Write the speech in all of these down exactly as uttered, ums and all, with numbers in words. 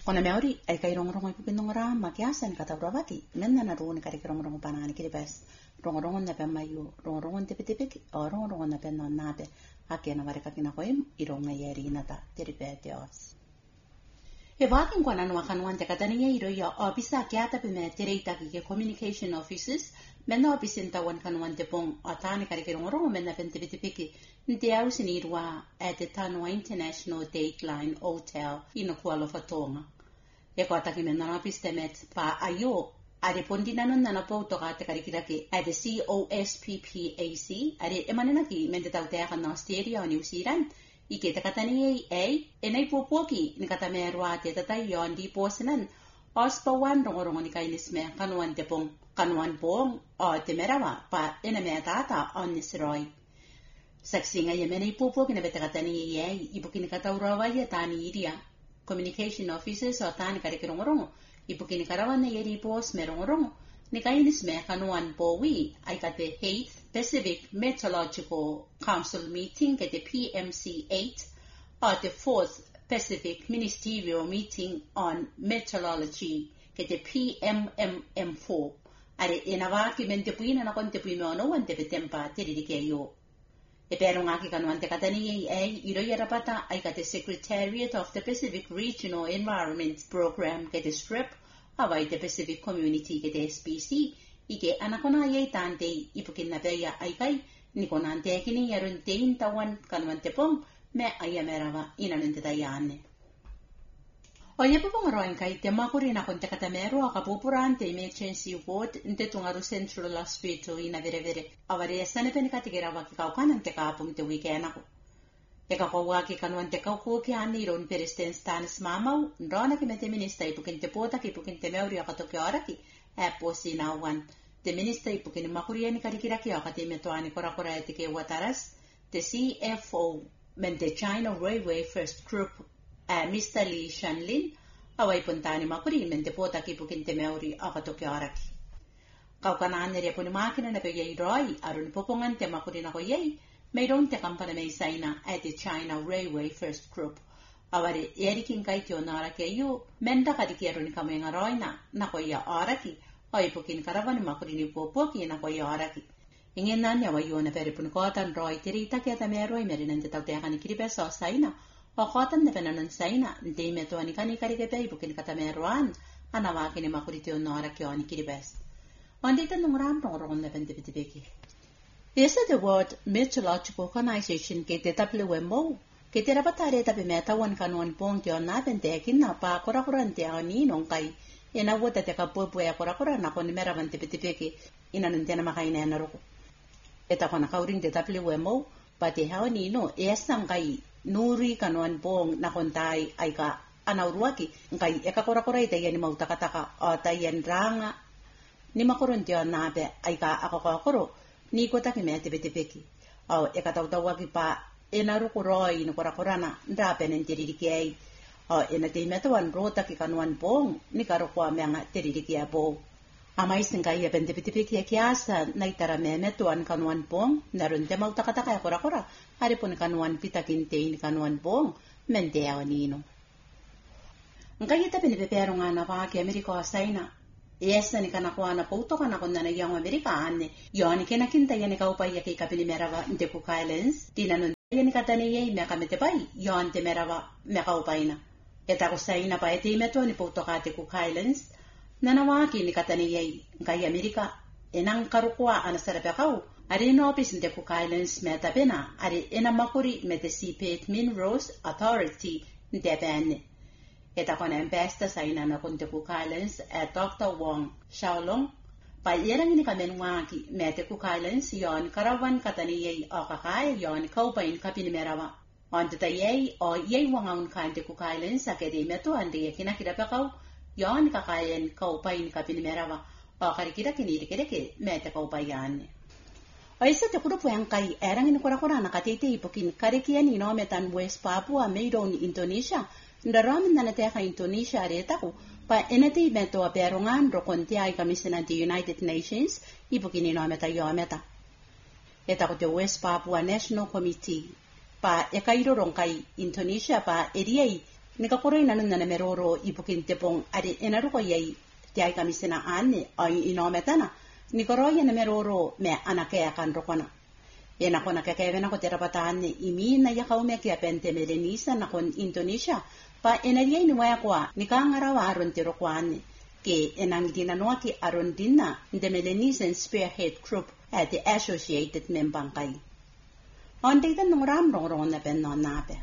Ona meori ai kai rongorongo i pupinongora makiasa ni kataurawaki menna na ruuni kari rongorongo panani kiribes rongorongo na pe mayu rongorongo tepe tepe o rongorongo na pe no nabe akena ware kakina koim ironga yeri nata teripe dios e wakin kwana no kanwan te katani ye iro ya ofisa kiata pe me tereita ki communication offices menna ofisinta wan kanwan te pong atani kari rongorongo menna pe tepe tepe ki nte au sinirwa at the Tanwa International Dateline Hotel ino Kuala Fatonga. E ko ataki me nana pistemet pa ayo are pondina non nana po to ka te karikiraki at the C O S P P A C are emanena ki mente tau te aka na Australia o New Zealand I ke te katani ei ei e nei pupuoki ni kata me rua te tatai yon di posenan ospa wan rongorongo ni kainis me kanuan te pong kanuan pong o te merawa pa ena me tata on nisroi. Saksinga ye mena ipupo kina bete katani ye ipu kini kataurawa ye tani iria communication officers o tani kare kirongorongo ipu kini karawana ye ripos merongorongo ni kainis me kanuan po wi ai kate eighth Pacific Meteorological Council meeting kete P M C eight or the fourth Pacific Ministerial meeting on meteorology kete P M M M four are enawaki mente puina na konte puime ono wante betempa tiririke yo. E pero ngaki kanuan te katani ei iro yarapata ai kate Secretariat of the Pacific Regional Environment Program kete S R E P awai te Pacific Community kete S P C ike anakona ye tante ipukin na beya ai kai nikonan te kini yarun tein tawan kanuan te pong me ayamerawa inanun te tayane. Oye pupong roin kai te makuri na konte katamero akapupuran te emergency ward nte tungaru Central Hospital ina vere vere awari esane peni katigera waki kaukanan te kaapung te weekendako. Eka kwa waki kanuan te kaukuo ki ani iron peristen stanis mamau nrona ki me te minista ipukin te pota ki ipukin te meuri akatoki oraki epo sinawan. Te minista ipukin makuri ani karikiraki akati metuani korakora etike wataras te C F O men te China Railway First Group Uh, Mister Lee Shanlin awai puntani makuri mente pota ki pukin te meuri akatoki araki. Kaukanaan nere puni makina na pe yei roi arun popongan te makuri na ko yei mayroon te kampana may saina at the China Railway First Group. Awari erikin kai tio na araki ayu menda kadiki arun kamo yung roi na na ko ya araki awai pukin karavan makuri ni popoki na ko ya araki. Ingin na niya wayo na peri punikotan roi tirita kaya tameroi merinan te tauteakan ikiribesa o saina o kotan de penanon saina nte meto ani kani karike pe bukin katameruan anawa kini makuriti onora ki oni kiribes ondita nungram rongoron de pente pitipeki. This is the World Meteorological Organization ke te taple wembo ke te rapatare tapi metawan kanuan pong ki ona pente kinna pa korakoran te ani nongkai ena wota te kapopo ya korakora na kon meravan te pitipeki inanun te na makaina na roko eta kona kauring te taple wembo pa te hawani no esang kai nuri kanuan pong na kontai ay ka anauruaki ngai eka korakora ite yan mau takataka o tayan ranga ni makoron tiyo nabe ay ka akokokoro ni kota ki me tepetepeki o eka tautawaki pa enarukuroi no korakorana ndape nentiririkiai o ena te metawan rota ki kanuan pong ni karokwa menga tiririkia po amai singai ya pentepetepeki ya kiasa naitara me metuan kanuan pong narun te mau takataka ya korakora hari pun kanuan pitakin tein kanuan pong mente awanino. Ngai ita pinipepero nga na pa ki Amerika o saina. Esa ni kanakuha na po to kanakon na nagyang Amerika ane. Yon kinakinta yan ikaw pa yaki kapinimerawa nte Cook Islands. Tinanon yan kataniyay me kametepay. Yon te merawa me kaupay na. Eta ko saina pa iti meto ni po to kate Cook Islands. Nanawaki ni kataniyay ngai Amerika. Enang karukwa anasarapakaw. Ari no office nte Cook Islands me tapena. Ari enamakuri me te Seabed Minerals Authority nte pene. Eta kona ambassador sa ina na kunte Cook Islands at Doctor Wong Xiaolong. Pa yerang ini kamen waki me te Cook Islands yon karawan kataniyay o kakay yon kaupain kapinimerawa. On te tayay o yay wangaun kante Cook Islands sa kedimeto andi kinakirapakaw yon kakayan kaupain kapinimerawa. O karikira kinirikiriki me te kaupayan. O isa te kurupo yang kai erang ini kura-kura nakatiti ipukin karikian inometan West Papua mayroon Indonesia. Ndaramin na nateka Indonesia areta ko pa enati meto a perongan rokonti ay kamisina di United Nations ipukin inometa yometa. Eta ko te West Papua National Committee pa ekairo rong kai Indonesia pa eriyay Nikakoroy na nun na meroro ipukin tepong adi enaruko yay tiay kami sina ani ay inometana. Nikoroy na meroro me anakea kan rokona. Ena ko nakakeve na ko terapatan ni imi na yakaw me kia pente melenisa na kon Indonesia pa enariya inuwaya kwa nikangarawa aron tiro kwani ke enang dinanoa ki aron dinna the Melanesian Spearhead Group at the Associated Membang kai. On data nung ramrong na pen non nape.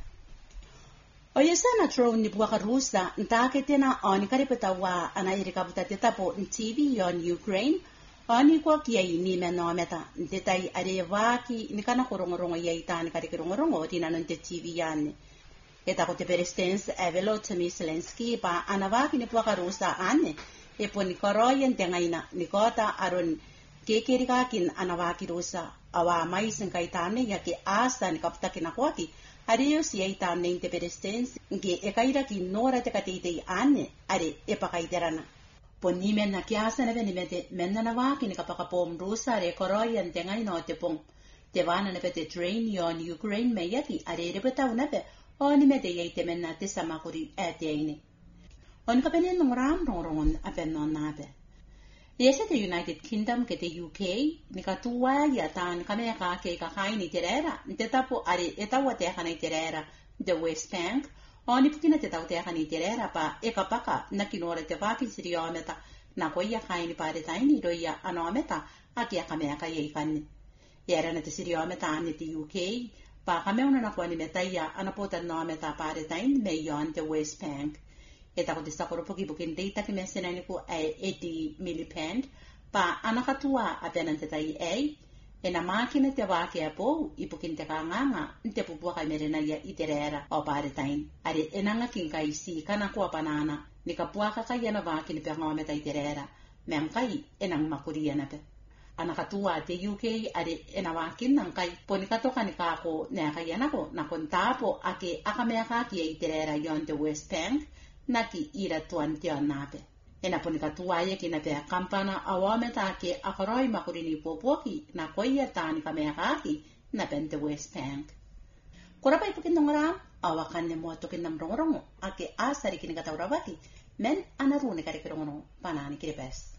O yesa na tro ni buwaka rusa ntakete na oni karipatawa anairikabuta tetapo T V on Ukraine. Ani kwa kia ini me no meta detai arevaki ni kana korongorongo ya itani kari korongorongo tina non te T V yani eta ko te perestens evelo temi Zelensky pa anavaki ni pwaka rusa ane e po ni koroyen tengaina ni kota aron kekerikakin anavaki rusa awa mais nkaitane ya ke asa ni kapta kinakwaki ariyo si itane te perestens nge ekaira ki nora te katitei ane are epakaiderana Poni men na kiasa na beni mete men na nawaki ni kapakapom rusa re koroyan tengai no te pong te wana na pete train yon Ukraine me yaki are repeta una pe o ni mete yai te men na te samakuri e te aine. On ka penen nung ram rong rongon apen non nape. Yese te United Kingdom ke te U K ni ka tuwa ya tan kame ka ke ka kai ni terera te tapo are etawa te kana terera the West Bank Oni pukina te tau te akani te rera pa e kapaka na kinore te waki siri o meta na koia kaini pare taini roia ano meta a kia kamea ka yei kani. Era na te siri o meta ane te U K pa kameuna na kuani meta ia anapota no meta pare taini me yon te West Bank. E tako te sakoro puki bukin deita ki mesena ni ku e eighty milipend pa anakatua a penan te tai ei e na makina te wake a pou ipukin te kanganga te pupua kai merena ia i te rera o pare tain. Are enanga kin kai si kana kua panana ni ka puaka kai ana wake ni penga me tai te rera meang kai enang makuri ana pe. Anakatua te U K are ena wakin nang kai poni katoka ni kako ne kai ana ko na kon tapo ake akamea ka ki i te rera yon te West Bank na ki ira tuan te anape. Ena poni katuaia ki na pea kampana awameta ke akaroi makurini popoki na koia tani kamea kaki na pente West Bank. Kura pa ipukin nongra awakan ne mo tokin nam rongorongo ake asari kini kataurawaki men anarune kari kirongono panani kiripes.